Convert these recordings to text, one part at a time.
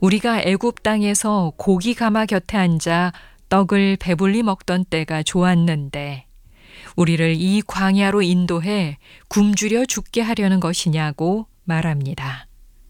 우리가 애굽 땅에서 고기 가마 곁에 앉아 떡을 배불리 먹던 때가 좋았는데 우리를 이 광야로 인도해 굶주려 죽게 하려는 것이냐고 말합니다.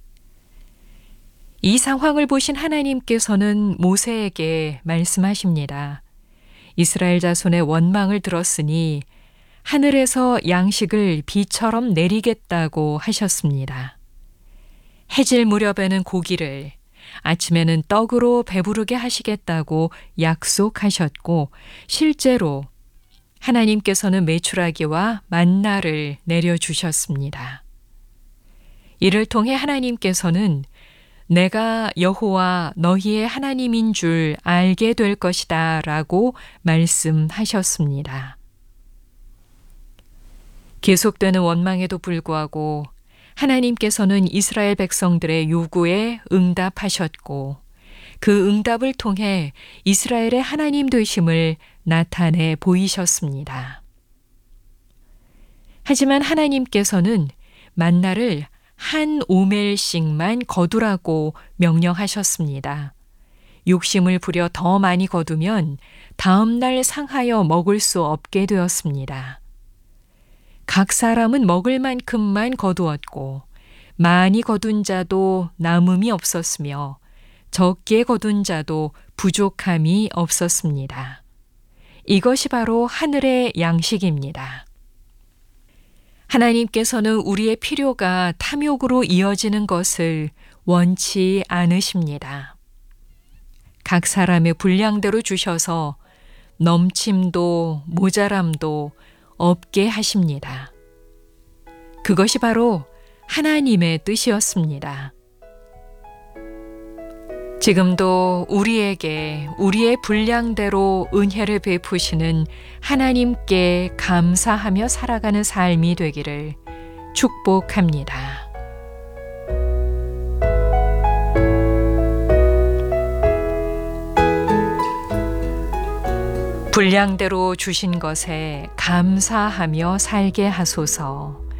이 상황을 보신 하나님께서는 모세에게 말씀하십니다. 이스라엘 자손의 원망을 들었으니 하늘에서 양식을 비처럼 내리겠다고 하셨습니다. 해질 무렵에는 고기를, 아침에는 떡으로 배부르게 하시겠다고 약속하셨고 실제로 하나님께서는 메추라기와 만나를 내려주셨습니다. 이를 통해 하나님께서는 내가 여호와 너희의 하나님인 줄 알게 될 것이다 라고 말씀하셨습니다. 계속되는 원망에도 불구하고 하나님께서는 이스라엘 백성들의 요구에 응답하셨고 그 응답을 통해 이스라엘의 하나님 되심을 나타내 보이셨습니다. 하지만 하나님께서는 만나를 한 오멜씩만 거두라고 명령하셨습니다. 욕심을 부려 더 많이 거두면 다음 날 상하여 먹을 수 없게 되었습니다. 각 사람은 먹을 만큼만 거두었고 많이 거둔 자도 남음이 없었으며 적게 거둔 자도 부족함이 없었습니다. 이것이 바로 하늘의 양식입니다. 하나님께서는 우리의 필요가 탐욕으로 이어지는 것을 원치 않으십니다. 각 사람의 분량대로 주셔서 넘침도 모자람도 없게 하십니다. 그것이 바로 하나님의 뜻이었습니다. 지금도 우리에게 우리의 분량대로 은혜를 베푸시는 하나님께 감사하며 살아가는 삶이 되기를 축복합니다. 분량대로 주신 것에 감사하며 살게 하소서.